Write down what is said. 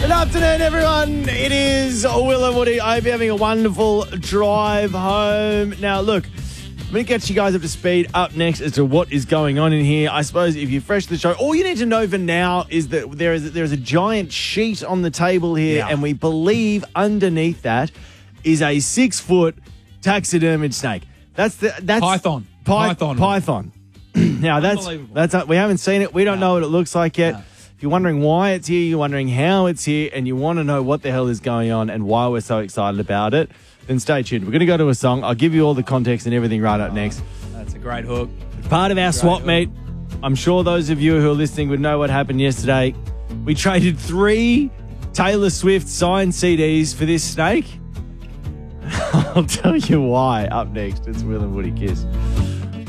Good afternoon, everyone. It is Will and Woody. I hope you're having a wonderful drive home. Now, look, I'm going to get you guys up to speed up next as to what is going on in here. I suppose if you're fresh to the show, all you need to know for now is that there is a giant sheet on the table here, and we believe underneath that is a 6-foot taxidermied snake. That's Python. Python. Now, that's we haven't seen it. We don't know what it looks like yet. If you're wondering why it's here, you're wondering how it's here, and you want to know what the hell is going on and why we're so excited about it, then stay tuned. We're going to go to a song. I'll give you all the context and everything right up next. That's a great hook. Part of our swap meet. I'm sure those of you who are listening would know what happened yesterday. We traded 3 Taylor Swift signed CDs for this snake. I'll tell you why up next. It's Will and Woody Kiss.